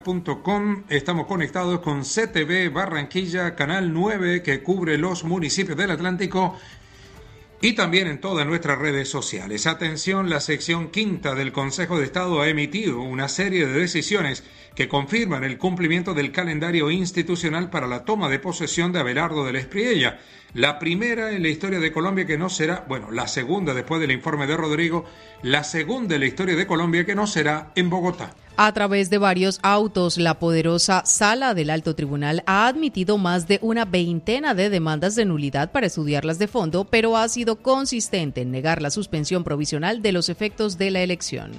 Estamos conectados con CTV Barranquilla, Canal 9, que cubre los municipios del Atlántico y también en todas nuestras redes sociales. Atención, la sección quinta del Consejo de Estado ha emitido una serie de decisiones que confirman el cumplimiento del calendario institucional para la toma de posesión de Abelardo del Espriella. La primera en la historia de Colombia que no será, la segunda después del informe de Rodrigo, la segunda en la historia de Colombia que no será en Bogotá. A través de varios autos, la poderosa Sala del Alto Tribunal ha admitido más de una veintena de demandas de nulidad para estudiarlas de fondo, pero ha sido consistente en negar la suspensión provisional de los efectos de la elección.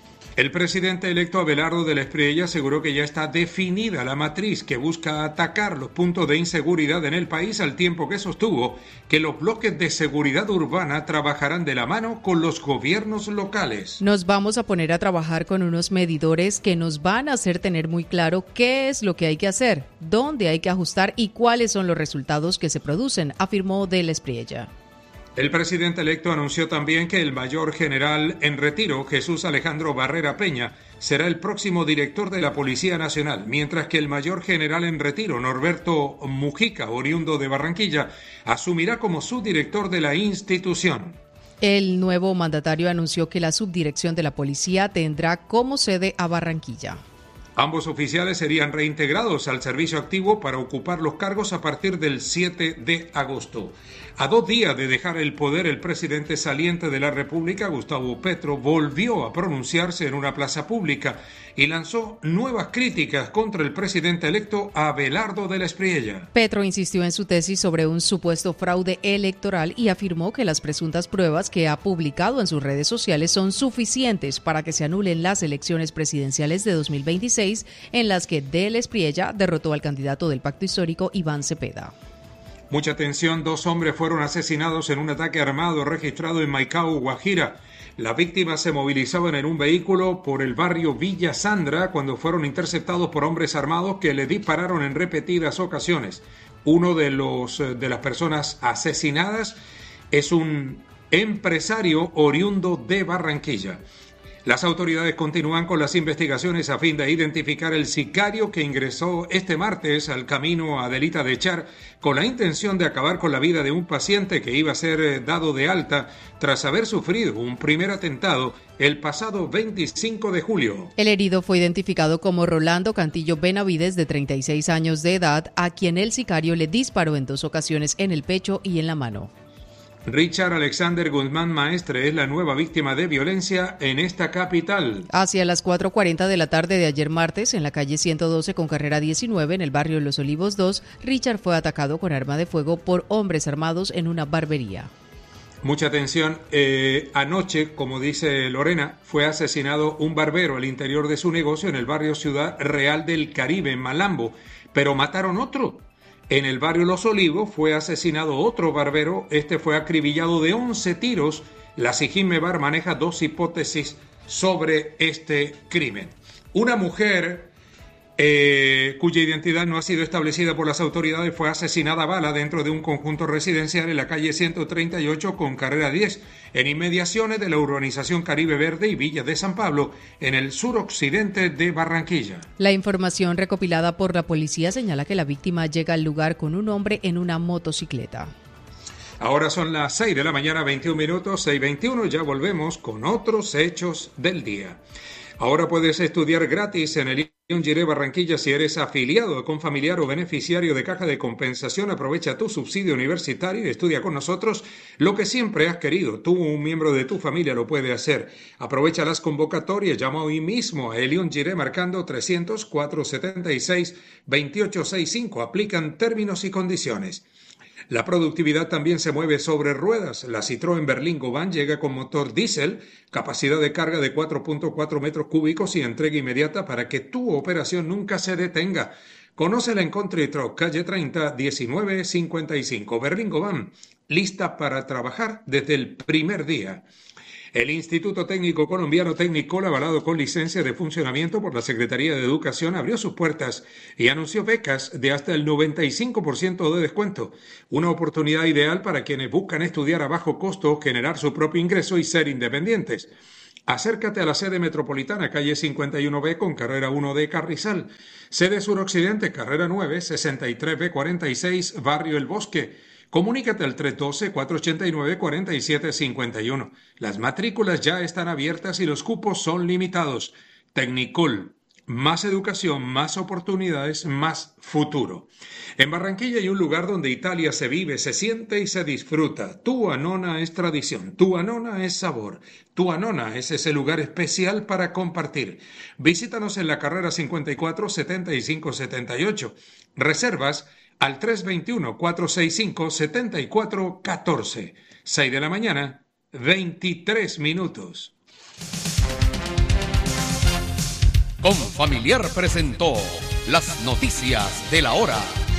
El presidente electo Abelardo del Espriella aseguró que ya está definida la matriz que busca atacar los puntos de inseguridad en el país, al tiempo que sostuvo que los bloques de seguridad urbana trabajarán de la mano con los gobiernos locales. Nos vamos a poner a trabajar con unos medidores que nos van a hacer tener muy claro qué es lo que hay que hacer, dónde hay que ajustar y cuáles son los resultados que se producen, afirmó del Espriella. El presidente electo anunció también que el mayor general en retiro, Jesús Alejandro Barrera Peña, será el próximo director de la Policía Nacional, mientras que el mayor general en retiro, Norberto Mujica, oriundo de Barranquilla, asumirá como subdirector de la institución. El nuevo mandatario anunció que la subdirección de la policía tendrá como sede a Barranquilla. Ambos oficiales serían reintegrados al servicio activo para ocupar los cargos a partir del 7 de agosto. A 2 días de dejar el poder, el presidente saliente de la República, Gustavo Petro, volvió a pronunciarse en una plaza pública y lanzó nuevas críticas contra el presidente electo Abelardo del Espriella. Petro insistió en su tesis sobre un supuesto fraude electoral y afirmó que las presuntas pruebas que ha publicado en sus redes sociales son suficientes para que se anulen las elecciones presidenciales de 2026, en las que del Espriella derrotó al candidato del Pacto Histórico, Iván Cepeda. Mucha atención, 2 hombres fueron asesinados en un ataque armado registrado en Maicao, Guajira. Las víctimas se movilizaban en un vehículo por el barrio Villa Sandra cuando fueron interceptados por hombres armados que le dispararon en repetidas ocasiones. Uno de las personas asesinadas es un empresario oriundo de Barranquilla. Las autoridades continúan con las investigaciones a fin de identificar el sicario que ingresó este martes al camino Adelita de Char con la intención de acabar con la vida de un paciente que iba a ser dado de alta tras haber sufrido un primer atentado el pasado 25 de julio. El herido fue identificado como Rolando Cantillo Benavides, de 36 años de edad, a quien el sicario le disparó en 2 ocasiones en el pecho y en la mano. Richard Alexander Guzmán Maestre es la nueva víctima de violencia en esta capital. Hacia las 4:40 de la tarde de ayer martes, en la calle 112 con carrera 19, en el barrio Los Olivos 2, Richard fue atacado con arma de fuego por hombres armados en una barbería. Mucha atención, anoche, como dice Lorena, fue asesinado un barbero al interior de su negocio en el barrio Ciudad Real del Caribe, en Malambo, pero mataron otro. En el barrio Los Olivos fue asesinado otro barbero, este fue acribillado de 11 tiros. La Sijín-Mebar maneja 2 hipótesis sobre este crimen. Una mujer cuya identidad no ha sido establecida por las autoridades fue asesinada a bala dentro de un conjunto residencial en la calle 138 con carrera 10, en inmediaciones de la urbanización Caribe Verde y Villa de San Pablo, en el suroccidente de Barranquilla. La información recopilada por la policía señala que la víctima llega al lugar con un hombre en una motocicleta. Ahora son las 6 de la mañana, 21 minutos, 6:21, ya volvemos con otros hechos del día. Ahora puedes estudiar gratis en el Elión Giré Barranquilla si eres afiliado con familiar o beneficiario de Caja de Compensación. Aprovecha tu subsidio universitario y estudia con nosotros lo que siempre has querido. Tú, un miembro de tu familia, lo puede hacer. Aprovecha las convocatorias. Llama hoy mismo a Elión Giré marcando 300-476-2865. Aplican términos y condiciones. La productividad también se mueve sobre ruedas. La Citroën Berlingo Van llega con motor diésel, capacidad de carga de 4.4 metros cúbicos y entrega inmediata para que tu operación nunca se detenga. Conócela en Country Truck, calle 30, 1955. Berlingo Van, lista para trabajar desde el primer día. El Instituto Técnico Colombiano Técnico, avalado con licencia de funcionamiento por la Secretaría de Educación, abrió sus puertas y anunció becas de hasta el 95% de descuento. Una oportunidad ideal para quienes buscan estudiar a bajo costo, generar su propio ingreso y ser independientes. Acércate a la sede metropolitana, calle 51B con carrera 1 de Carrizal. Sede suroccidente, carrera 9, 63B46, Barrio El Bosque. Comunícate al 312-489-4751. Las matrículas ya están abiertas y los cupos son limitados. Tecnicool. Más educación, más oportunidades, más futuro. En Barranquilla hay un lugar donde Italia se vive, se siente y se disfruta. Tu Anona es tradición, tu Anona es sabor, tu Anona es ese lugar especial para compartir. Visítanos en la carrera 54-7578. Reservas al 321-465-7414. 6 de la mañana, 23 minutos. Confamiliar presentó las noticias de la hora.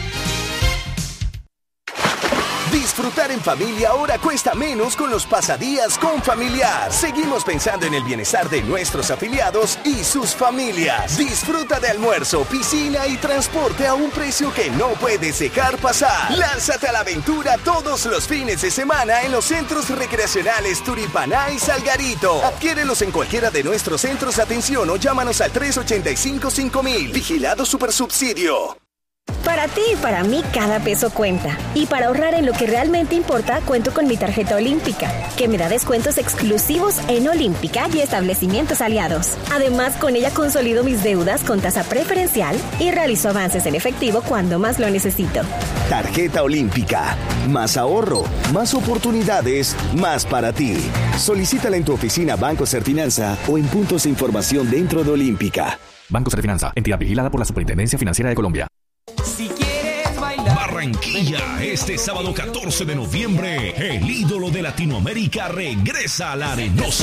Disfrutar en familia ahora cuesta menos con los pasadías Confamiliar. Seguimos pensando en el bienestar de nuestros afiliados y sus familias. Disfruta de almuerzo, piscina y transporte a un precio que no puedes dejar pasar. Lánzate a la aventura todos los fines de semana en los centros recreacionales Turipaná y Salgarito. Adquiérelos en cualquiera de nuestros centros de atención o llámanos al 385-5000. Vigilado Supersubsidio. Para ti y para mí cada peso cuenta. Y para ahorrar en lo que realmente importa, cuento con mi tarjeta Olímpica, que me da descuentos exclusivos en Olímpica y establecimientos aliados. Además, con ella consolido mis deudas con tasa preferencial y realizo avances en efectivo cuando más lo necesito. Tarjeta Olímpica. Más ahorro, más oportunidades, más para ti. Solicítala en tu oficina Banco Serfinanza o en puntos de información dentro de Olímpica. Banco Serfinanza, entidad vigilada por la Superintendencia Financiera de Colombia. Si quieres bailar. Barranquilla, este sábado 14 de noviembre, el ídolo de Latinoamérica regresa a la Arenosa.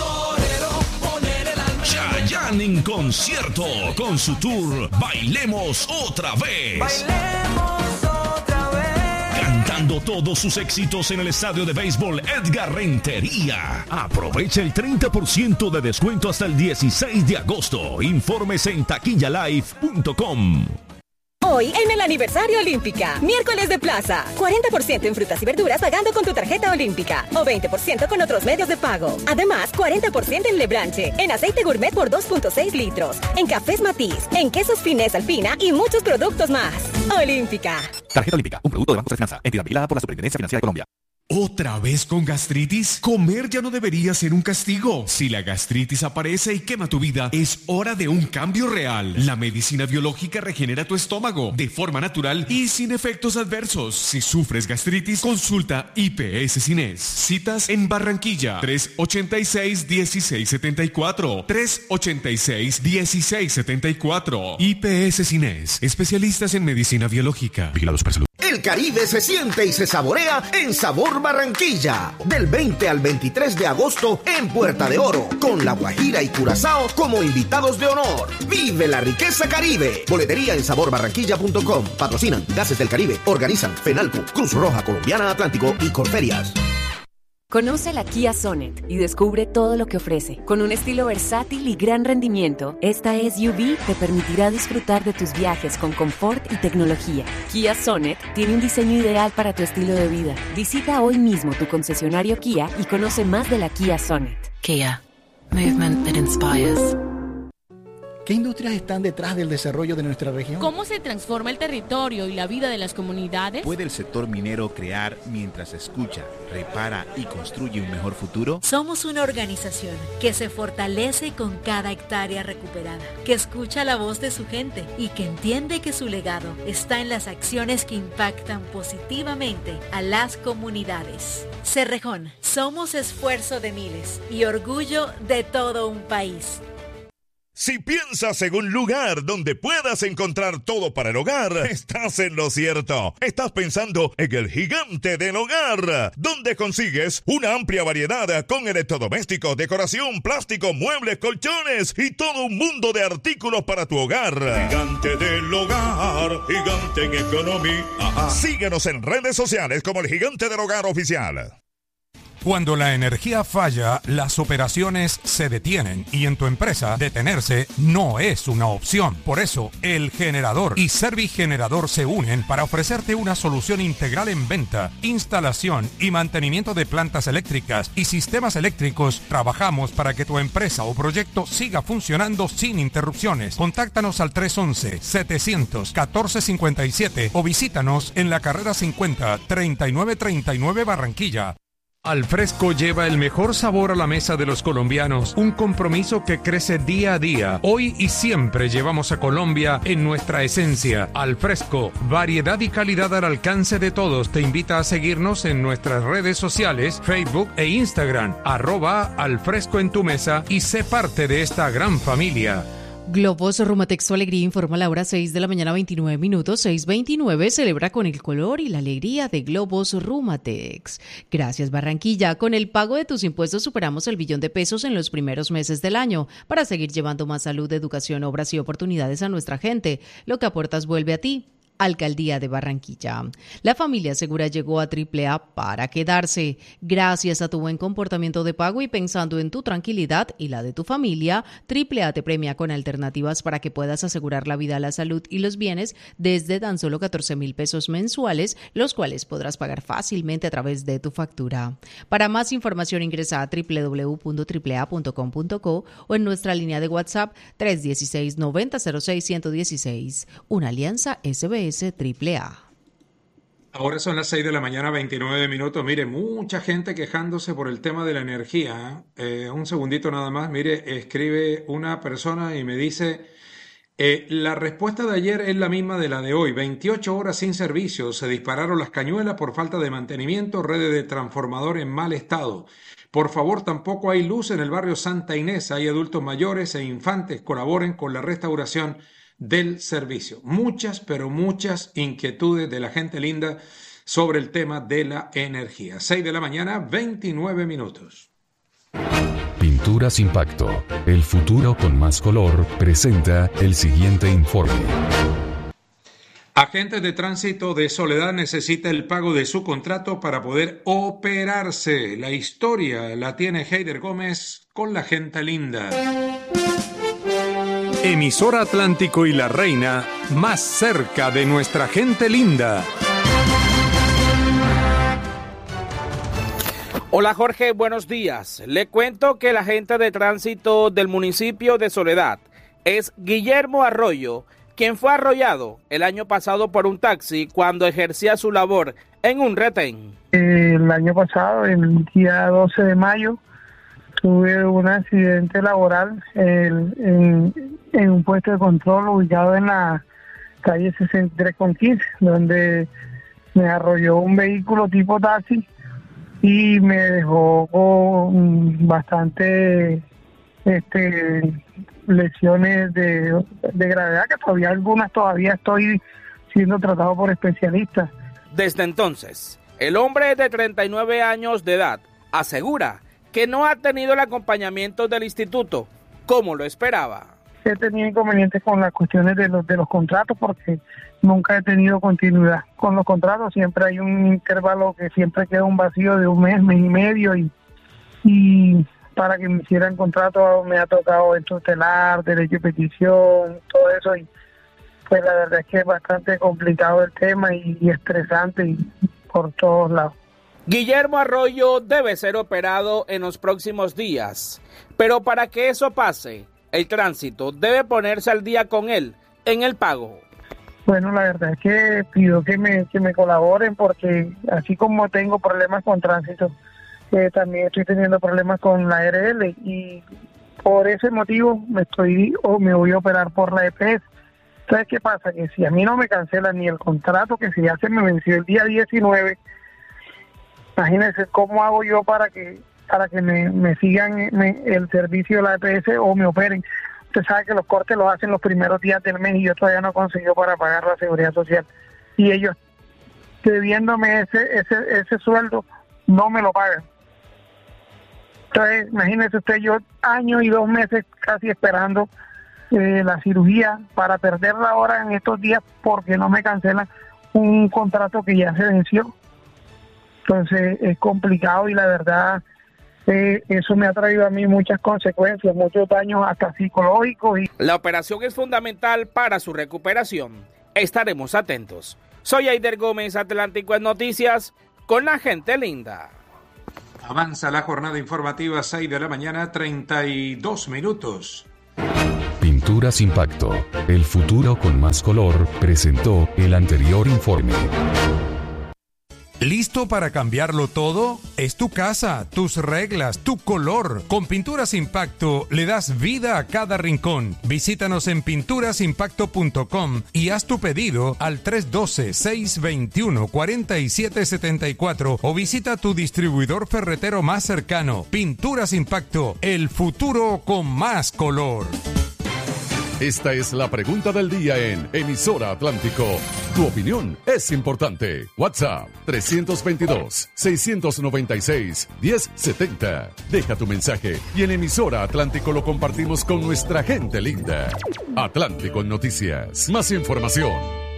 Chayanne en concierto con su tour Bailemos Otra Vez. Bailemos otra vez. Cantando todos sus éxitos en el estadio de béisbol Edgar Rentería. Aprovecha el 30% de descuento hasta el 16 de agosto. Informes en taquillalife.com. Hoy en el aniversario Olímpica, miércoles de plaza, 40% en frutas y verduras pagando con tu tarjeta Olímpica o 20% con otros medios de pago. Además, 40% en Lebranche, en aceite gourmet por 2.6 litros, en cafés Matiz, en quesos Finés Alpina y muchos productos más. Olímpica. Tarjeta Olímpica, un producto de Banco Serfinanza, entidad vigilada por la Superintendencia Financiera de Colombia. ¿Otra vez con gastritis? Comer ya no debería ser un castigo. Si la gastritis aparece y quema tu vida, es hora de un cambio real. La medicina biológica regenera tu estómago de forma natural y sin efectos adversos. Si sufres gastritis, consulta IPS Cines. Citas en Barranquilla, 386-1674. 386-1674. IPS Cines, especialistas en medicina biológica. Vigilados por salud. El Caribe se siente y se saborea en Sabor Barranquilla. Del 20 al 23 de agosto en Puerta de Oro, con La Guajira y Curazao como invitados de honor. Vive la riqueza Caribe. Boletería en saborbarranquilla.com. Patrocinan Gases del Caribe. Organizan FENALCO, Cruz Roja Colombiana Atlántico y Corferias. Conoce la Kia Sonet y descubre todo lo que ofrece. Con un estilo versátil y gran rendimiento, esta SUV te permitirá disfrutar de tus viajes con confort y tecnología. Kia Sonet tiene un diseño ideal para tu estilo de vida. Visita hoy mismo tu concesionario Kia y conoce más de la Kia Sonet. Kia. Movement that inspires. ¿Qué industrias están detrás del desarrollo de nuestra región? ¿Cómo se transforma el territorio y la vida de las comunidades? ¿Puede el sector minero crear mientras escucha, repara y construye un mejor futuro? Somos una organización que se fortalece con cada hectárea recuperada, que escucha la voz de su gente y que entiende que su legado está en las acciones que impactan positivamente a las comunidades. Cerrejón, somos esfuerzo de miles y orgullo de todo un país. Si piensas en un lugar donde puedas encontrar todo para el hogar, estás en lo cierto. Estás pensando en el Gigante del Hogar, donde consigues una amplia variedad con electrodomésticos, decoración, plástico, muebles, colchones y todo un mundo de artículos para tu hogar. Gigante del Hogar, gigante en economía. Síguenos en redes sociales como el Gigante del Hogar Oficial. Cuando la energía falla, las operaciones se detienen y en tu empresa detenerse no es una opción. Por eso, El Generador y Servigenerador se unen para ofrecerte una solución integral en venta, instalación y mantenimiento de plantas eléctricas y sistemas eléctricos. Trabajamos para que tu empresa o proyecto siga funcionando sin interrupciones. Contáctanos al 311-700-1457 o visítanos en la carrera 50, 3939 Barranquilla. Alfresco lleva el mejor sabor a la mesa de los colombianos, un compromiso que crece día a día. Hoy y siempre llevamos a Colombia en nuestra esencia. Alfresco, variedad y calidad al alcance de todos. Te invita a seguirnos en nuestras redes sociales, Facebook e Instagram, @Alfresco en tu mesa y sé parte de esta gran familia. Globos Rumatex, tu alegría, informa la hora 6 de la mañana, 29 minutos, 6:29, celebra con el color y la alegría de Globos Rumatex. Gracias, Barranquilla. Con el pago de tus impuestos superamos el $1 billón en los primeros meses del año para seguir llevando más salud, educación, obras y oportunidades a nuestra gente. Lo que aportas vuelve a ti. Alcaldía de Barranquilla. La familia segura llegó a AAA para quedarse. Gracias a tu buen comportamiento de pago y pensando en tu tranquilidad y la de tu familia, AAA te premia con alternativas para que puedas asegurar la vida, la salud y los bienes desde tan solo 14,000 pesos mensuales, los cuales podrás pagar fácilmente a través de tu factura. Para más información ingresa a www.aaa.com.co o en nuestra línea de WhatsApp 316-9006-116. Una alianza SBS AAA. Ahora son las 6 de la mañana, 29 minutos. Mire, mucha gente quejándose por el tema de la energía. Un segundito nada más. Mire, escribe una persona y me dice, la respuesta de ayer es la misma de la de hoy. 28 horas sin servicio. Se dispararon las cañuelas por falta de mantenimiento. Redes de transformador en mal estado. Por favor, tampoco hay luz en el barrio Santa Inés. Hay adultos mayores e infantes. Colaboren con la restauración del servicio. Muchas, pero muchas inquietudes de la gente linda sobre el tema de la energía. 6 de la mañana, 29 minutos. Pinturas Impacto, el futuro con más color, presenta el siguiente informe. Agentes de tránsito de Soledad necesita el pago de su contrato para poder operarse. La historia la tiene Heider Gómez con la gente linda. Emisora Atlántico y La Reina, más cerca de nuestra gente linda. Hola Jorge, buenos días. Le cuento que el agente de tránsito del municipio de Soledad es Guillermo Arroyo, quien fue arrollado el año pasado por un taxi cuando ejercía su labor en un retén. El año pasado, el día 12 de mayo, tuve un accidente laboral en un puesto de control ubicado en la calle 63 con 15, donde me arrolló un vehículo tipo taxi y me dejó con bastante lesiones de gravedad, que todavía estoy siendo tratado por especialistas. Desde entonces, el hombre de 39 años de edad asegura que no ha tenido el acompañamiento del instituto como lo esperaba. He tenido inconvenientes con las cuestiones de los contratos porque nunca he tenido continuidad con los contratos. Siempre hay un intervalo que siempre queda un vacío de un mes y medio y para que me hicieran contrato me ha tocado tutelar, derecho de petición, todo eso, y pues la verdad es que es bastante complicado el tema y estresante y por todos lados. Guillermo Arroyo debe ser operado en los próximos días, pero para que eso pase, el tránsito debe ponerse al día con él en el pago. Bueno, la verdad es que pido que me colaboren porque así como tengo problemas con tránsito, también estoy teniendo problemas con la ARL y por ese motivo me voy a operar por la EPS. ¿Sabes qué pasa? Que si a mí no me cancelan ni el contrato que si ya se me venció el día 19, imagínense cómo hago yo para que me sigan el servicio de la EPS o me operen. Usted sabe que los cortes los hacen los primeros días del mes y yo todavía no consiguió para pagar la seguridad social. Y ellos, debiéndome ese sueldo, no me lo pagan. Entonces, imagínese usted, yo año y 2 meses casi esperando la cirugía para perderla ahora en estos días porque no me cancelan un contrato que ya se venció. Entonces es complicado y la verdad eso me ha traído a mí muchas consecuencias, muchos daños hasta psicológicos. La operación es fundamental para su recuperación. Estaremos atentos. Soy Aider Gómez, Atlántico en Noticias, con la gente linda. Avanza la jornada informativa, 6 de la mañana, 32 minutos. Pinturas Impacto, el futuro con más color, presentó el anterior informe. ¿Listo para cambiarlo todo? Es tu casa, tus reglas, tu color. Con Pinturas Impacto le das vida a cada rincón. Visítanos en pinturasimpacto.com y haz tu pedido al 312-621-4774 o visita tu distribuidor ferretero más cercano. Pinturas Impacto, el futuro con más color. Esta es la pregunta del día en Emisora Atlántico. Tu opinión es importante. WhatsApp 322-696-1070. Deja tu mensaje y en Emisora Atlántico lo compartimos con nuestra gente linda. Atlántico en Noticias. Más información.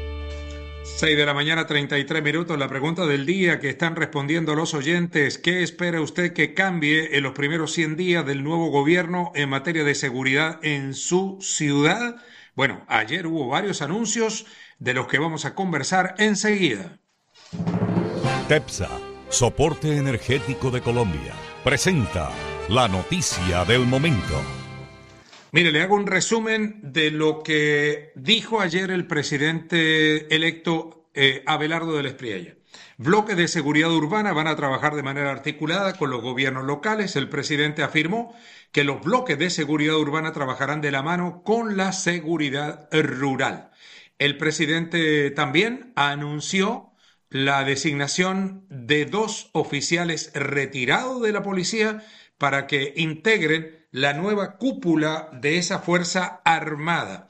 6 de la mañana, 33 minutos. La pregunta del día que están respondiendo los oyentes: ¿qué espera usted que cambie en los primeros 100 días del nuevo gobierno en materia de seguridad en su ciudad? Bueno, ayer hubo varios anuncios de los que vamos a conversar enseguida. TEPSA, Soporte Energético de Colombia, presenta la noticia del momento. Mire, le hago un resumen de lo que dijo ayer el presidente electo Abelardo del Espriella. Bloques de seguridad urbana van a trabajar de manera articulada con los gobiernos locales. El presidente afirmó que los bloques de seguridad urbana trabajarán de la mano con la seguridad rural. El presidente también anunció la designación de 2 oficiales retirados de la policía para que integren la nueva cúpula de esa fuerza armada.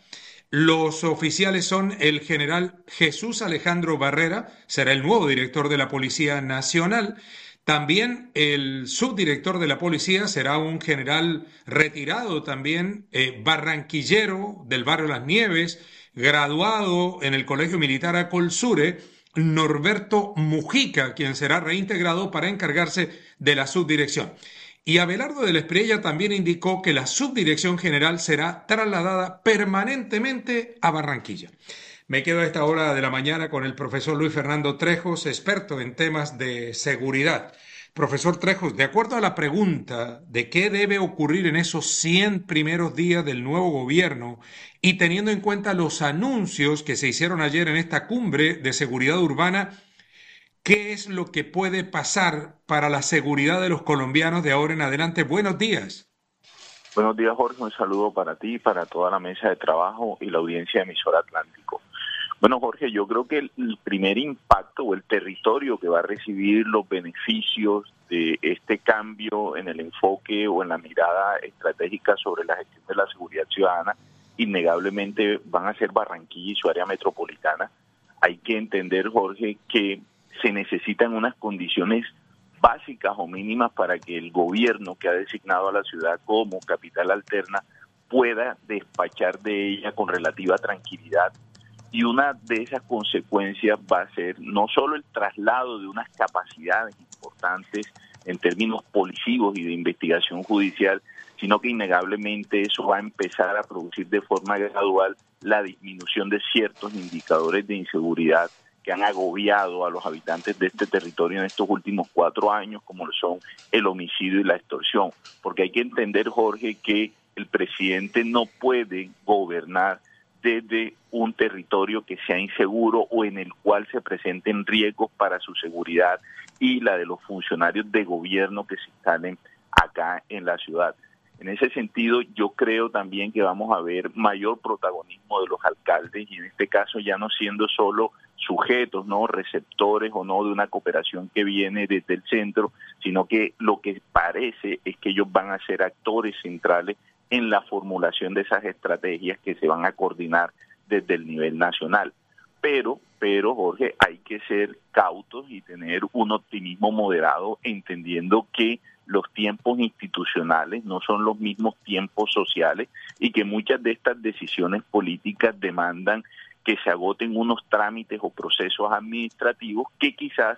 Los oficiales son el general Jesús Alejandro Barrera, será el nuevo director de la Policía Nacional. También el subdirector de la policía será un general retirado también, barranquillero del barrio Las Nieves, graduado en el Colegio Militar Acolsure, Norberto Mujica, quien será reintegrado para encargarse de la subdirección. Y Abelardo del Espriella también indicó que la subdirección general será trasladada permanentemente a Barranquilla. Me quedo a esta hora de la mañana con el profesor Luis Fernando Trejos, experto en temas de seguridad. Profesor Trejos, de acuerdo a la pregunta de qué debe ocurrir en esos 100 primeros días del nuevo gobierno y teniendo en cuenta los anuncios que se hicieron ayer en esta cumbre de seguridad urbana, ¿qué es lo que puede pasar para la seguridad de los colombianos de ahora en adelante? Buenos días. Buenos días, Jorge. Un saludo para ti, para toda la mesa de trabajo y la audiencia de Emisora Atlántico. Bueno, Jorge, yo creo que el primer impacto o el territorio que va a recibir los beneficios de este cambio en el enfoque o en la mirada estratégica sobre la gestión de la seguridad ciudadana, innegablemente van a ser Barranquilla y su área metropolitana. Hay que entender, Jorge, que se necesitan unas condiciones básicas o mínimas para que el gobierno que ha designado a la ciudad como capital alterna pueda despachar de ella con relativa tranquilidad. Y una de esas consecuencias va a ser no solo el traslado de unas capacidades importantes en términos policivos y de investigación judicial, sino que innegablemente eso va a empezar a producir de forma gradual la disminución de ciertos indicadores de inseguridad que han agobiado a los habitantes de este territorio en estos últimos 4 años, como lo son el homicidio y la extorsión. Porque hay que entender, Jorge, que el presidente no puede gobernar desde un territorio que sea inseguro o en el cual se presenten riesgos para su seguridad y la de los funcionarios de gobierno que se instalen acá en la ciudad. En ese sentido, yo creo también que vamos a ver mayor protagonismo de los alcaldes y en este caso ya no siendo solo sujetos, no receptores o no de una cooperación que viene desde el centro, sino que lo que parece es que ellos van a ser actores centrales en la formulación de esas estrategias que se van a coordinar desde el nivel nacional. Pero Jorge, hay que ser cautos y tener un optimismo moderado, entendiendo que los tiempos institucionales no son los mismos tiempos sociales y que muchas de estas decisiones políticas demandan que se agoten unos trámites o procesos administrativos que quizás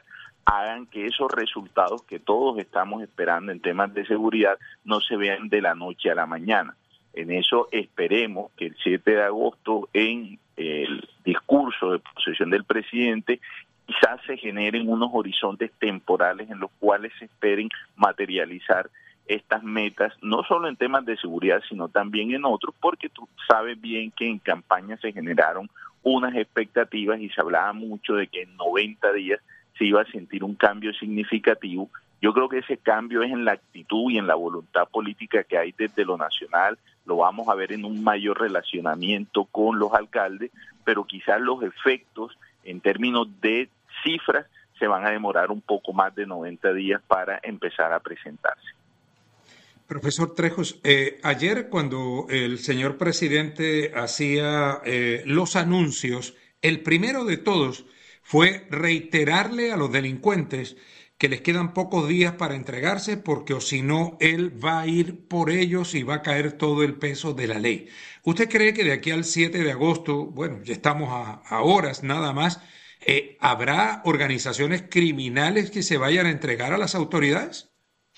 hagan que esos resultados que todos estamos esperando en temas de seguridad no se vean de la noche a la mañana. En eso esperemos que el 7 de agosto, en el discurso de posesión del presidente, quizás se generen unos horizontes temporales en los cuales se esperen materializar estas metas, no solo en temas de seguridad, sino también en otros, porque tú sabes bien que en campaña se generaron unas expectativas y se hablaba mucho de que en 90 días se iba a sentir un cambio significativo. Yo creo que ese cambio es en la actitud y en la voluntad política que hay desde lo nacional. Lo vamos a ver en un mayor relacionamiento con los alcaldes, pero quizás los efectos en términos de cifras se van a demorar un poco más de 90 días para empezar a presentarse. Profesor Trejos, ayer cuando el señor presidente hacía los anuncios, el primero de todos fue reiterarle a los delincuentes que les quedan pocos días para entregarse porque o si no, él va a ir por ellos y va a caer todo el peso de la ley. ¿Usted cree que de aquí al 7 de agosto, bueno, ya estamos a horas nada más, habrá organizaciones criminales que se vayan a entregar a las autoridades?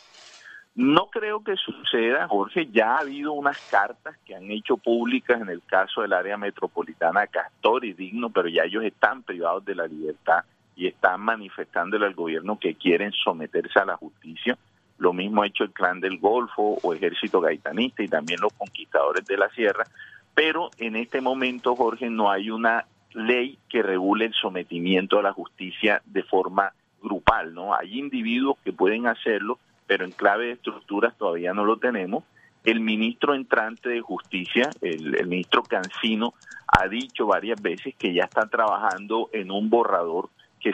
No creo que suceda, Jorge. Ya ha habido unas cartas que han hecho públicas en el caso del área metropolitana Castor y Digno, pero ya ellos están privados de la libertad y están manifestándole al gobierno que quieren someterse a la justicia. Lo mismo ha hecho el Clan del Golfo o Ejército Gaitanista y también los Conquistadores de la Sierra, pero en este momento, Jorge, no hay una ley que regule el sometimiento a la justicia de forma grupal, ¿no? Hay individuos que pueden hacerlo, pero en clave de estructuras todavía no lo tenemos. El ministro entrante de Justicia, el ministro Cancino, ha dicho varias veces que ya está trabajando en un borrador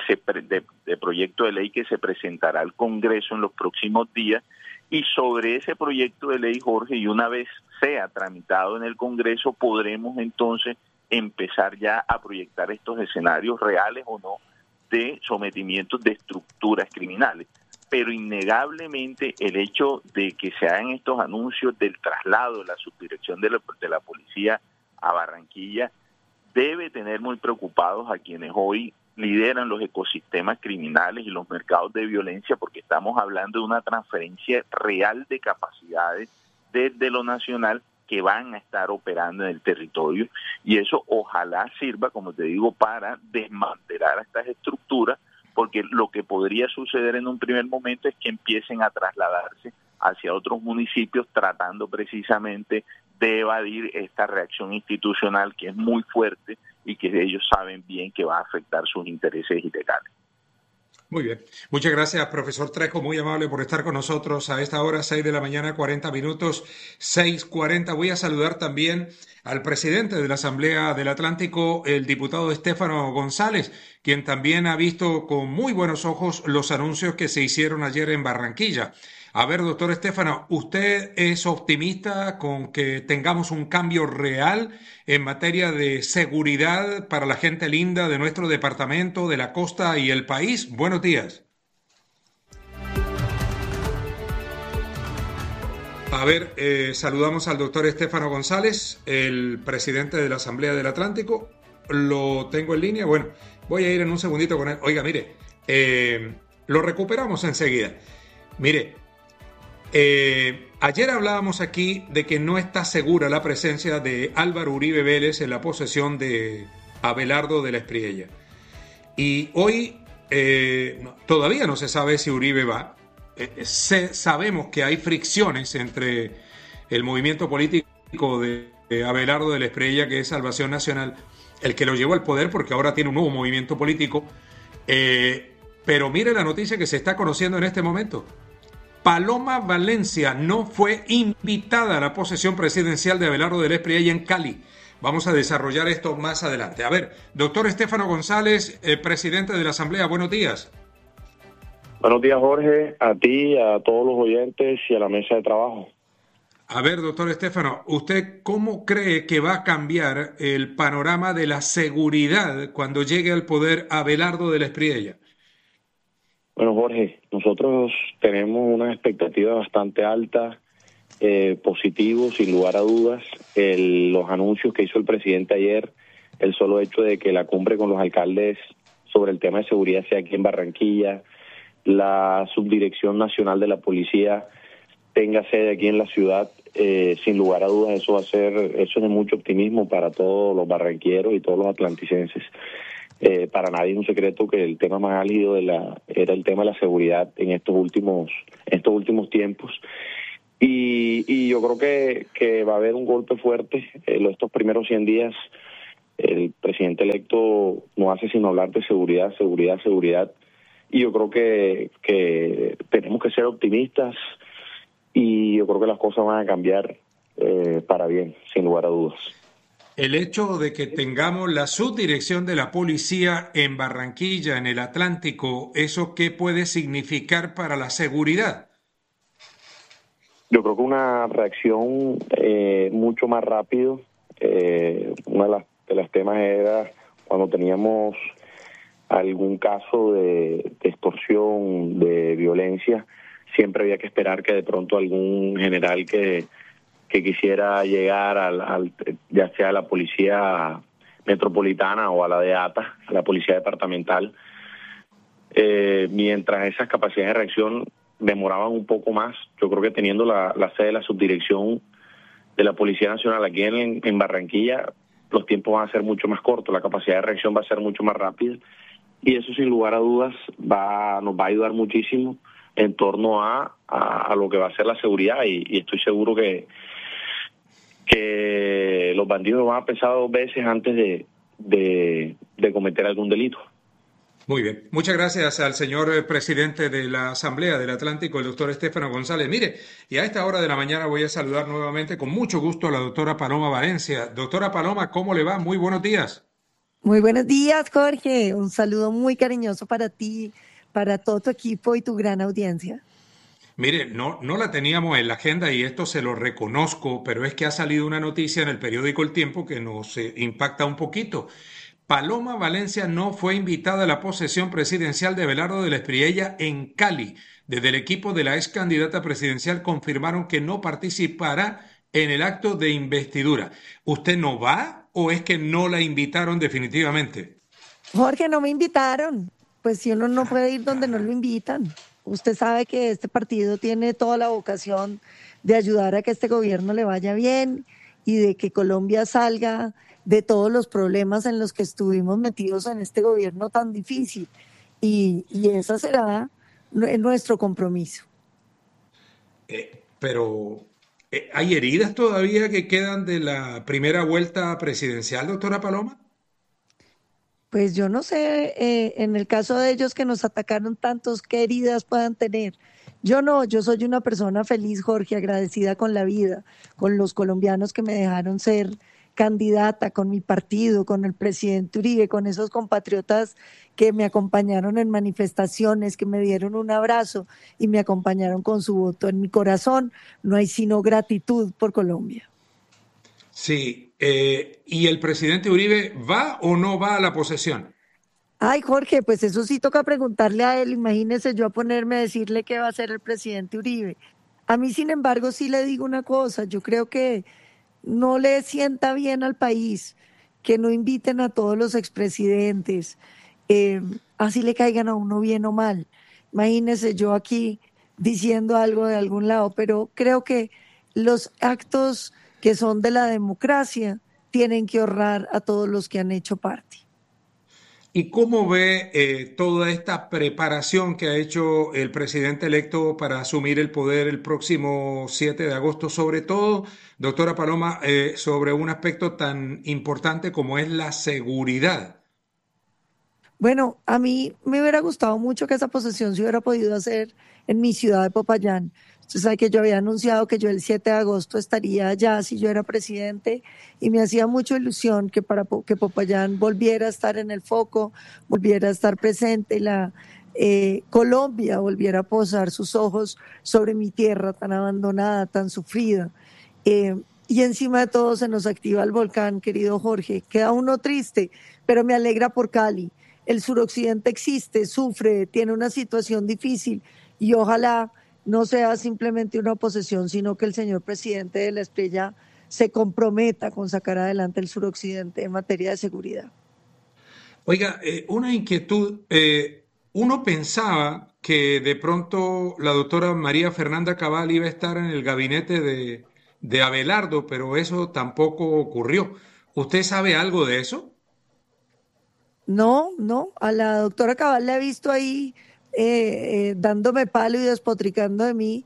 de proyecto de ley que se presentará al Congreso en los próximos días, y sobre ese proyecto de ley, Jorge, y una vez sea tramitado en el Congreso, podremos entonces empezar ya a proyectar estos escenarios reales o no de sometimientos de estructuras criminales. Pero innegablemente el hecho de que se hagan estos anuncios del traslado de la subdirección de la policía a Barranquilla debe tener muy preocupados a quienes hoy lideran los ecosistemas criminales y los mercados de violencia, porque estamos hablando de una transferencia real de capacidades desde lo nacional que van a estar operando en el territorio, y eso ojalá sirva, como te digo, para desmantelar a estas estructuras, porque lo que podría suceder en un primer momento es que empiecen a trasladarse hacia otros municipios tratando precisamente de evadir esta reacción institucional que es muy fuerte y que ellos saben bien que va a afectar sus intereses ilegales. Muy bien. Muchas gracias, profesor Trejo, muy amable por estar con nosotros a esta hora, 6 de la mañana, 40 minutos, 6:40. Voy a saludar también al presidente de la Asamblea del Atlántico, el diputado Estéfano González, quien también ha visto con muy buenos ojos los anuncios que se hicieron ayer en Barranquilla. A ver, doctor Estéfano, ¿usted es optimista con que tengamos un cambio real en materia de seguridad para la gente linda de nuestro departamento, de la costa y el país? Buenos días. A ver, saludamos al doctor Estéfano González, el presidente de la Asamblea del Atlántico. Lo tengo en línea. Bueno, voy a ir en un segundito con él. Oiga, mire, lo recuperamos enseguida. Mire, ayer hablábamos aquí de que no está segura la presencia de Álvaro Uribe Vélez en la posesión de Abelardo de la Espriella. Y hoy todavía no se sabe si Uribe va. Sabemos que hay fricciones entre el movimiento político de Abelardo de la Espriella, que es Salvación Nacional, el que lo llevó al poder, porque ahora tiene un nuevo movimiento político. Pero mire la noticia que se está conociendo en este momento. Paloma Valencia no fue invitada a la posesión presidencial de Abelardo de la Espriella en Cali. Vamos a desarrollar esto más adelante. A ver, doctor Estéfano González, presidente de la Asamblea, buenos días. Buenos días, Jorge, a ti, a todos los oyentes y a la mesa de trabajo. A ver, doctor Estéfano, ¿usted cómo cree que va a cambiar el panorama de la seguridad cuando llegue al poder Abelardo de la Espriella? Bueno, Jorge, nosotros tenemos unas expectativas bastante altas, positivos, sin lugar a dudas. Los anuncios que hizo el presidente ayer, el solo hecho de que la cumbre con los alcaldes sobre el tema de seguridad sea aquí en Barranquilla, la Subdirección Nacional de la Policía tenga sede aquí en la ciudad, sin lugar a dudas eso es de mucho optimismo para todos los barranquilleros y todos los atlanticenses. Para nadie es un secreto que el tema más álgido era el tema de la seguridad en estos últimos tiempos. Y yo creo que va a haber un golpe fuerte. Estos primeros 100 días el presidente electo no hace sino hablar de seguridad. Y yo creo que tenemos que ser optimistas y yo creo que las cosas van a cambiar para bien, sin lugar a dudas. El hecho de que tengamos la subdirección de la policía en Barranquilla, en el Atlántico, ¿eso qué puede significar para la seguridad? Yo creo que una reacción mucho más rápido. Una de las temas era cuando teníamos algún caso de extorsión, de violencia, siempre había que esperar que de pronto algún general que quisiera llegar ya sea a la policía metropolitana o a la de ATA, a la policía departamental, mientras esas capacidades de reacción demoraban un poco más. Yo creo que teniendo la sede de la subdirección de la Policía Nacional aquí en Barranquilla, los tiempos van a ser mucho más cortos, la capacidad de reacción va a ser mucho más rápida y eso sin lugar a dudas nos va a ayudar muchísimo en torno a lo que va a ser la seguridad y estoy seguro que los bandidos van a pensar 2 veces antes de cometer algún delito. Muy bien. Muchas gracias al señor presidente de la Asamblea del Atlántico, el doctor Estefano González. Mire, y a esta hora de la mañana voy a saludar nuevamente con mucho gusto a la doctora Paloma Valencia. Doctora Paloma, ¿cómo le va? Muy buenos días. Muy buenos días, Jorge. Un saludo muy cariñoso para ti, para todo tu equipo y tu gran audiencia. Mire, no la teníamos en la agenda y esto se lo reconozco, pero es que ha salido una noticia en el periódico El Tiempo que nos impacta un poquito. Paloma Valencia no fue invitada a la posesión presidencial de Abelardo de la Espriella en Cali. Desde el equipo de la ex candidata presidencial confirmaron que no participará en el acto de investidura. ¿Usted no va o es que no la invitaron definitivamente? Jorge, no me invitaron. Pues si uno no puede ir donde no lo invitan. Usted sabe que este partido tiene toda la vocación de ayudar a que este gobierno le vaya bien y de que Colombia salga de todos los problemas en los que estuvimos metidos en este gobierno tan difícil. Y ese será nuestro compromiso. Pero ¿hay heridas todavía que quedan de la primera vuelta presidencial, doctora Paloma? Pues yo no sé, en el caso de ellos que nos atacaron tantos, qué heridas puedan tener. Yo no, yo soy una persona feliz, Jorge, agradecida con la vida, con los colombianos que me dejaron ser candidata, con mi partido, con el presidente Uribe, con esos compatriotas que me acompañaron en manifestaciones, que me dieron un abrazo y me acompañaron con su voto. En mi corazón no hay sino gratitud por Colombia. Sí, ¿y el presidente Uribe va o no va a la posesión? Ay, Jorge, pues eso sí toca preguntarle a él. Imagínese yo a ponerme a decirle qué va a hacer el presidente Uribe. A mí, sin embargo, sí le digo una cosa. Yo creo que no le sienta bien al país que no inviten a todos los expresidentes, así le caigan a uno bien o mal. Imagínese yo aquí diciendo algo de algún lado, pero creo que los actos que son de la democracia tienen que honrar a todos los que han hecho parte. ¿Y cómo ve toda esta preparación que ha hecho el presidente electo para asumir el poder el próximo 7 de agosto? Sobre todo, doctora Paloma, sobre un aspecto tan importante como es la seguridad. Bueno, a mí me hubiera gustado mucho que esa posesión se hubiera podido hacer en mi ciudad de Popayán. Usted sabe que yo había anunciado que yo el 7 de agosto estaría allá si yo era presidente y me hacía mucha ilusión que para que Popayán volviera a estar en el foco, volviera a estar presente, Colombia volviera a posar sus ojos sobre mi tierra tan abandonada, tan sufrida. Y encima de todo se nos activa el volcán, querido Jorge. Queda uno triste, pero me alegra por Cali. El suroccidente existe, sufre, tiene una situación difícil y ojalá no sea simplemente una posesión, sino que el señor presidente de la Espriella se comprometa con sacar adelante el suroccidente en materia de seguridad. Oiga, una inquietud. Uno pensaba que de pronto la doctora María Fernanda Cabal iba a estar en el gabinete de Abelardo, pero eso tampoco ocurrió. ¿Usted sabe algo de eso? No, a la doctora Cabal la he visto ahí dándome palo y despotricando de mí,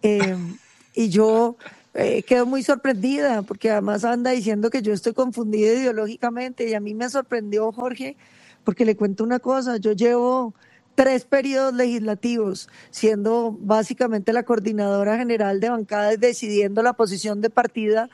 y yo quedo muy sorprendida, porque además anda diciendo que yo estoy confundida ideológicamente, y a mí me sorprendió, Jorge, porque le cuento una cosa, yo llevo 3 periodos legislativos, siendo básicamente la coordinadora general de bancada y decidiendo la posición de partida,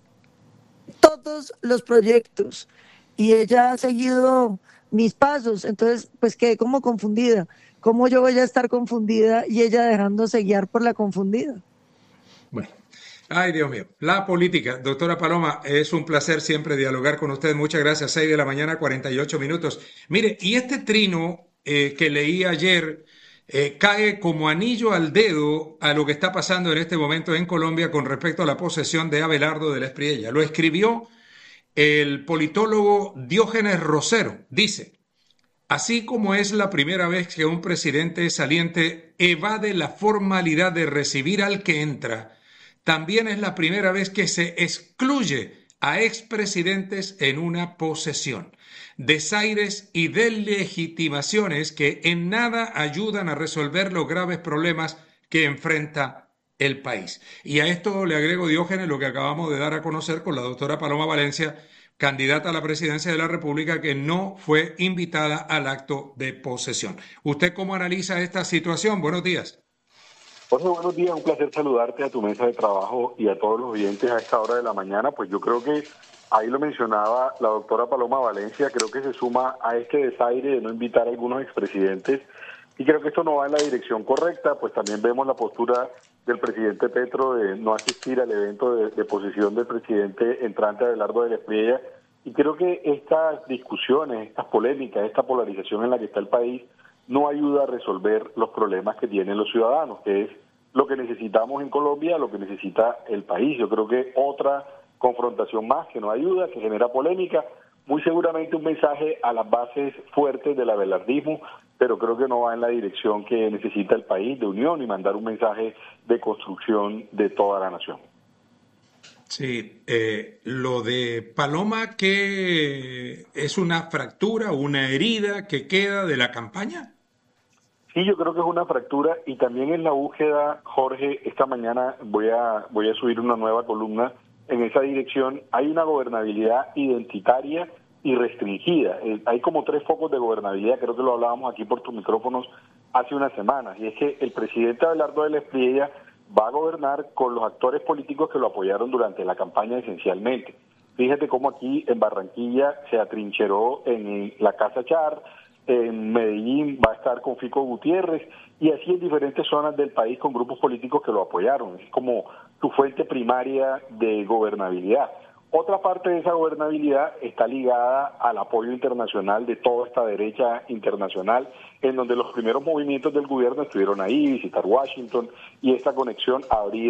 todos los proyectos, y ella ha seguido mis pasos, entonces pues quedé como confundida. ¿Cómo yo voy a estar confundida y ella dejándose guiar por la confundida? Bueno, ay Dios mío, la política. Doctora Paloma, es un placer siempre dialogar con usted. Muchas gracias. 6 de la mañana, 48 minutos. Mire, y este trino que leí ayer cae como anillo al dedo a lo que está pasando en este momento en Colombia con respecto a la posesión de Abelardo de la Espriella. Lo escribió el politólogo Diógenes Rosero. Dice: así como es la primera vez que un presidente saliente evade la formalidad de recibir al que entra, también es la primera vez que se excluye a expresidentes en una posesión. Desaires y deslegitimaciones que en nada ayudan a resolver los graves problemas que enfrenta el país. Y a esto le agrego, Diógenes, lo que acabamos de dar a conocer con la doctora Paloma Valencia, candidata a la presidencia de la República, que no fue invitada al acto de posesión. ¿Usted cómo analiza esta situación? Buenos días. Jorge, buenos días. Un placer saludarte, a tu mesa de trabajo y a todos los oyentes a esta hora de la mañana. Pues yo creo que ahí lo mencionaba la doctora Paloma Valencia, creo que se suma a este desaire de no invitar a algunos expresidentes, y creo que esto no va en la dirección correcta. Pues también vemos la postura del presidente Petro de no asistir al evento de posesión del presidente entrante Abelardo de la Espriella, y creo que estas discusiones, estas polémicas, esta polarización en la que está el país no ayuda a resolver los problemas que tienen los ciudadanos, que es lo que necesitamos en Colombia, lo que necesita el país. Yo creo que otra confrontación más que no ayuda, que genera polémica, muy seguramente un mensaje a las bases fuertes del abelardismo, pero creo que no va en la dirección que necesita el país, de unión, y mandar un mensaje de construcción de toda la nación. Sí, lo de Paloma, ¿qué es una fractura, una herida que queda de la campaña? Sí, yo creo que es una fractura, y también en la búsqueda, Jorge, esta mañana voy a subir una nueva columna en esa dirección. Hay una gobernabilidad identitaria y restringida. Hay como 3 focos de gobernabilidad, creo que lo hablábamos aquí por tus micrófonos hace unas semanas, y es que el presidente Abelardo de la Espriella va a gobernar con los actores políticos que lo apoyaron durante la campaña esencialmente. Fíjate cómo aquí en Barranquilla se atrincheró en la Casa Char, en Medellín va a estar con Fico Gutiérrez, y así en diferentes zonas del país con grupos políticos que lo apoyaron. Es como su fuente primaria de gobernabilidad. Otra parte de esa gobernabilidad está ligada al apoyo internacional de toda esta derecha internacional, en donde los primeros movimientos del gobierno estuvieron ahí, visitar Washington, y esta conexión a abrir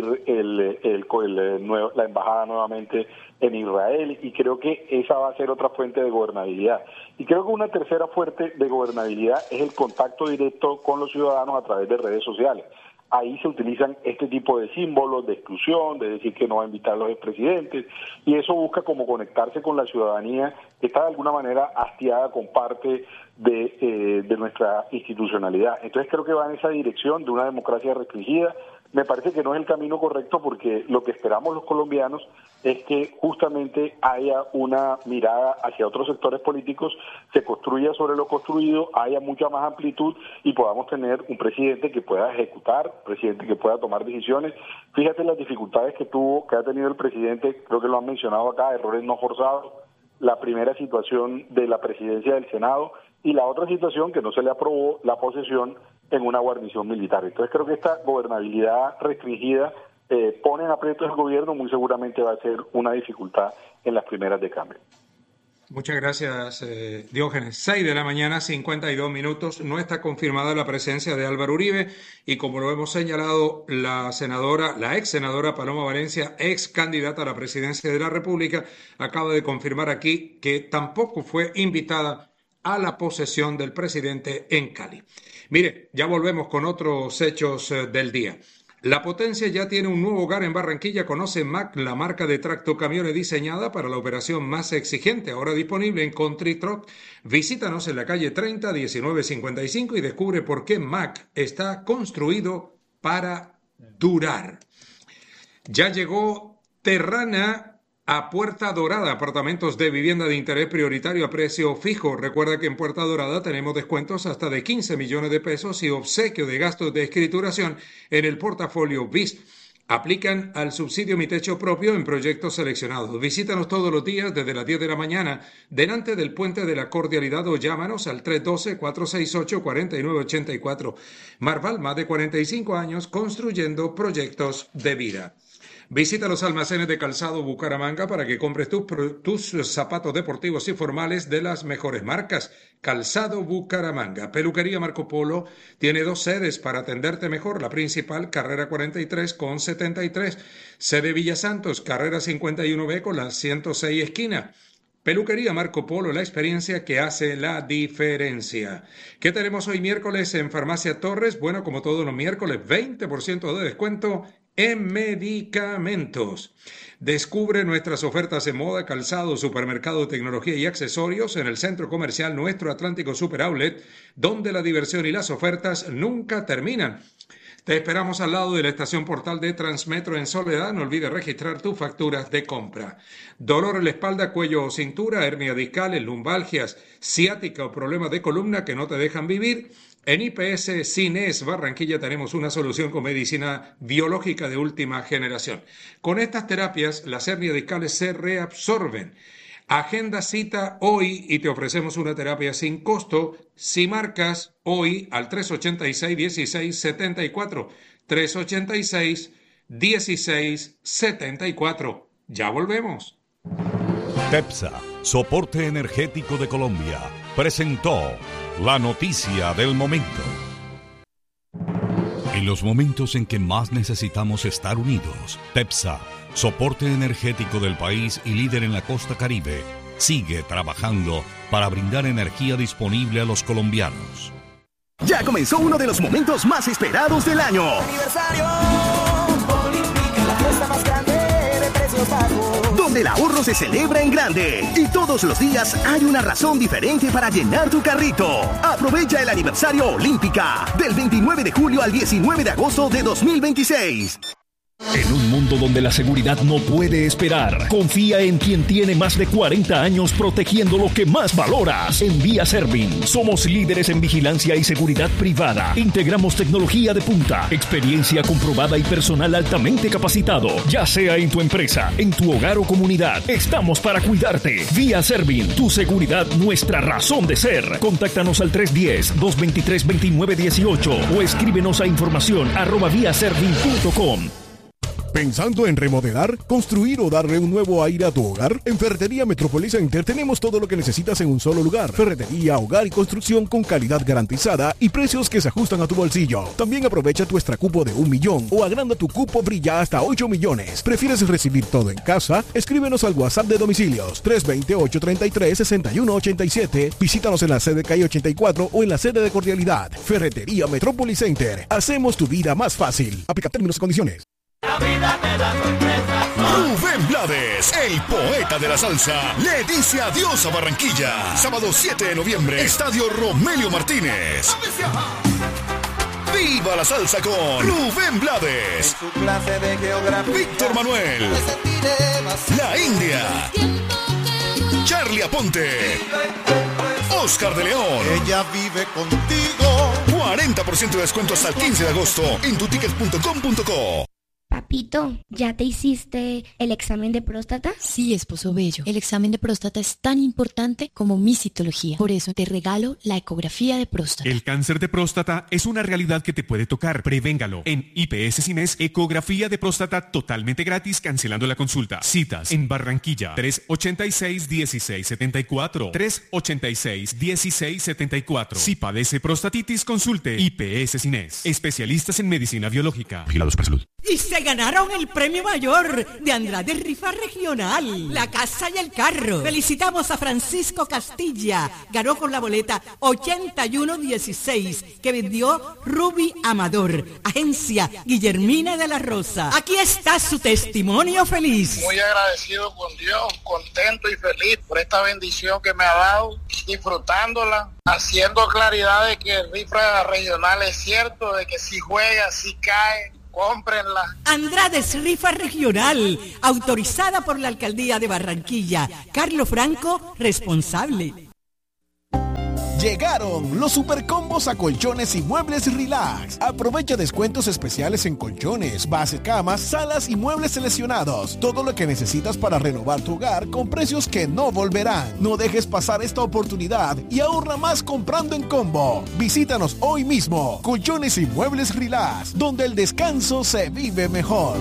la embajada nuevamente en Israel, y creo que esa va a ser otra fuente de gobernabilidad. Y creo que una tercera fuente de gobernabilidad es el contacto directo con los ciudadanos a través de redes sociales. Ahí se utilizan este tipo de símbolos de exclusión, de decir que no va a invitar a los expresidentes, y eso busca como conectarse con la ciudadanía que está de alguna manera hastiada con parte de nuestra institucionalidad. Entonces creo que va en esa dirección de una democracia restringida. Me parece que no es el camino correcto, porque lo que esperamos los colombianos es que justamente haya una mirada hacia otros sectores políticos, se construya sobre lo construido, haya mucha más amplitud y podamos tener un presidente que pueda ejecutar, un presidente que pueda tomar decisiones. Fíjate las dificultades que ha tenido el presidente, creo que lo han mencionado acá, errores no forzados, la primera situación de la presidencia del Senado, y la otra situación que no se le aprobó la posesión en una guarnición militar. Entonces creo que esta gobernabilidad restringida pone en aprietos al gobierno, muy seguramente va a ser una dificultad en las primeras de cambio. Muchas gracias, Diógenes. 6 de la mañana, 52 minutos. No está confirmada la presencia de Álvaro Uribe, y como lo hemos señalado, la ex senadora Paloma Valencia, ex candidata a la presidencia de la República, acaba de confirmar aquí que tampoco fue invitada a la posesión del presidente en Cali. Mire, ya volvemos con otros hechos del día. La Potencia ya tiene un nuevo hogar en Barranquilla. Conoce MAC, la marca de tractocamiones diseñada para la operación más exigente, ahora disponible en Country Truck. Visítanos en la calle 30 1955 y descubre por qué MAC está construido para durar. Ya llegó Terrana a Puerta Dorada, apartamentos de vivienda de interés prioritario a precio fijo. Recuerda que en Puerta Dorada tenemos descuentos hasta de 15 millones de pesos y obsequio de gastos de escrituración en el portafolio BIS. Aplican al subsidio Mi Techo Propio en proyectos seleccionados. Visítanos todos los días desde las 10 de la mañana delante del Puente de la Cordialidad o llámanos al 312-468-4984. Marval, más de 45 años construyendo proyectos de vida. Visita los almacenes de Calzado Bucaramanga para que compres tus zapatos deportivos y formales de las mejores marcas. Calzado Bucaramanga. Peluquería Marco Polo tiene 2 sedes para atenderte mejor. La principal, carrera 43 con 73. Sede Villa Santos, carrera 51B con la 106 esquina. Peluquería Marco Polo, la experiencia que hace la diferencia. ¿Qué tenemos hoy miércoles en Farmacia Torres? Bueno, como todos los miércoles, 20% de descuento en medicamentos. Descubre nuestras ofertas en moda, calzado, supermercado, tecnología y accesorios en el centro comercial Nuestro Atlántico Super Outlet, donde la diversión y las ofertas nunca terminan. Te esperamos al lado de la estación portal de Transmetro en Soledad. No olvides registrar tus facturas de compra. Dolor en la espalda, cuello o cintura, hernia discal, lumbalgias, ciática o problemas de columna que no te dejan vivir. En IPS Cines Barranquilla tenemos una solución con medicina biológica de última generación. Con estas terapias, las hernias discales se reabsorben. Agenda cita hoy y te ofrecemos una terapia sin costo si marcas hoy al 386-1674. 386-1674. Ya volvemos. TEPSA, Soporte Energético de Colombia, presentó la noticia del momento. En los momentos en que más necesitamos estar unidos, TEPSA, Soporte Energético del país y líder en la costa Caribe, sigue trabajando para brindar energía disponible a los colombianos. Ya comenzó uno de los momentos más esperados del año. Aniversario Olímpica, la fiesta más grande de precios bajos. Donde el ahorro se celebra en grande. Y todos los días hay una razón diferente para llenar tu carrito. Aprovecha el aniversario Olímpica del 29 de julio al 19 de agosto de 2026. En un mundo donde la seguridad no puede esperar, confía en quien tiene más de 40 años protegiendo lo que más valoras. En Vía Servin, somos líderes en vigilancia y seguridad privada. Integramos tecnología de punta, experiencia comprobada y personal altamente capacitado. Ya sea en tu empresa, en tu hogar o comunidad, estamos para cuidarte. Vía Servin, tu seguridad, nuestra razón de ser. Contáctanos al 310-223-2918 o escríbenos a información@viaservin.com. ¿Pensando en remodelar, construir o darle un nuevo aire a tu hogar? En Ferretería Metrópolis Center tenemos todo lo que necesitas en un solo lugar. Ferretería, hogar y construcción con calidad garantizada y precios que se ajustan a tu bolsillo. También aprovecha tu extra cupo de 1 millón o agranda tu cupo brilla hasta 8 millones. ¿Prefieres recibir todo en casa? Escríbenos al WhatsApp de domicilios 320-833-6187. Visítanos en la sede calle 84 o en la sede de Cordialidad. Ferretería Metrópolis Center. Hacemos tu vida más fácil. Aplica términos y condiciones. La vida te da sorpresas. Rubén Blades, el poeta de la salsa, le dice adiós a Barranquilla. Sábado 7 de noviembre, Estadio Romelio Martínez. ¡Viva la salsa con Rubén Blades! En su clase de geografía, Víctor Manuel, La India, Charlie Aponte, Oscar de León. Ella vive contigo. 40% de descuento hasta el 15 de agosto en tutickets.com.co. Papito, ¿ya te hiciste el examen de próstata? Sí, esposo bello. El examen de próstata es tan importante como mi citología. Por eso te regalo la ecografía de próstata. El cáncer de próstata es una realidad que te puede tocar. Prevéngalo. En IPS Cines, ecografía de próstata totalmente gratis, cancelando la consulta. Citas en Barranquilla, 386-1674. 386-1674. Si padece prostatitis, consulte IPS Cines. Especialistas en medicina biológica. Vigilados para salud. Y se ganó ganaron el premio mayor de Andrade Rifa Regional, la casa y el carro. Felicitamos a Francisco Castilla, ganó con la boleta 8116 que vendió Ruby Amador, agencia Guillermina de la Rosa. Aquí está su testimonio feliz. Muy agradecido con Dios, contento y feliz por esta bendición que me ha dado, disfrutándola, haciendo claridad de que el rifa regional es cierto, de que si juega, si cae, cómprenla. Andrades Rifa Regional, autorizada por la Alcaldía de Barranquilla. Carlos Franco, responsable. Llegaron los supercombos a colchones y muebles relax. Aprovecha descuentos especiales en colchones, base, camas, salas y muebles seleccionados. Todo lo que necesitas para renovar tu hogar con precios que no volverán. No dejes pasar esta oportunidad y ahorra más comprando en combo. Visítanos hoy mismo. Colchones y muebles relax, donde el descanso se vive mejor.